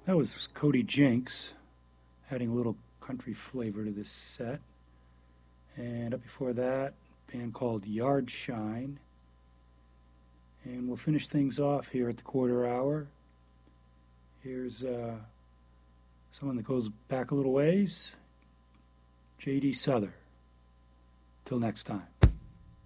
That was Cody Jinks, adding a little country flavor to this set. And up before that, a band called Yard Shine. And we'll finish things off here at the quarter hour. Here's someone that goes back a little ways, J.D. Souther. Till next time.